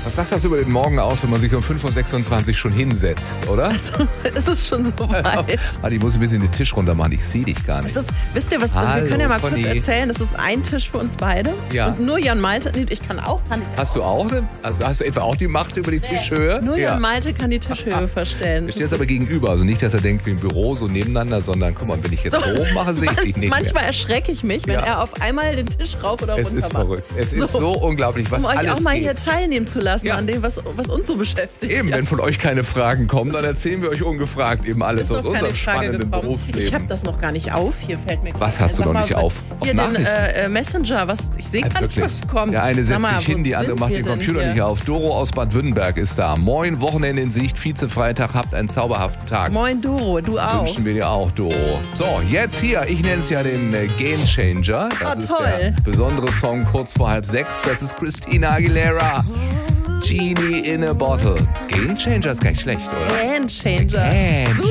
Was sagt das über den Morgen aus, wenn man sich um 5.26 Uhr schon hinsetzt, oder? Also, es ist schon so weit. Ich muss ein bisschen den Tisch runter machen, ich sehe dich gar nicht. Wisst ihr was, Hallo, wir können ja mal Conny. kurz erzählen, es ist ein Tisch für uns beide. Ja. Und nur Jan Malte, ich kann auch. Hast du auch? Also hast du etwa auch die Macht über die Tischhöhe? Nur Ja. Jan Malte kann die Tischhöhe verstellen. Wir stehen jetzt aber gegenüber, also nicht, dass er denkt, wie im Büro so nebeneinander, sondern guck mal, wenn ich jetzt hoch mache, sehe ich dich nicht Manchmal mehr. erschrecke ich mich, wenn Ja. er auf einmal den Tisch rauf oder runter Es ist macht. verrückt. Es ist so unglaublich, was Um euch alles auch mal geht. hier teilnehmen zu lassen Ja. an dem, was uns so beschäftigt. Eben, wenn von euch keine Fragen kommen, dann erzählen wir euch ungefragt eben alles Ist aus noch keine unserem Frage spannenden gekommen. Berufsleben. Ich habe das noch gar nicht auf. Hier fällt mir Was gerade hast du ein. noch Sag nicht mal, auf? Auf Hier den Nachrichten? Messenger. Ich sehe gar nicht, Wirklich. was kommt. Der eine Sag setzt mal, sich hin, wo die andere sind macht wir den denn Computer hier? nicht auf. Doro aus Bad Württemberg ist da. Moin, Wochenende in Sicht, Vize-Freitag, habt einen zauberhaften Tag. Moin Doro, du auch. Wünschen wir dir auch, Doro. So, jetzt hier, ich nenne es ja den Game Changer. Das ist toll. der besondere Song kurz vor 5:30. Das ist Christina Aguilera. Genie in a Bottle. Game Changer ist gar nicht schlecht, oder? Game Changer. Game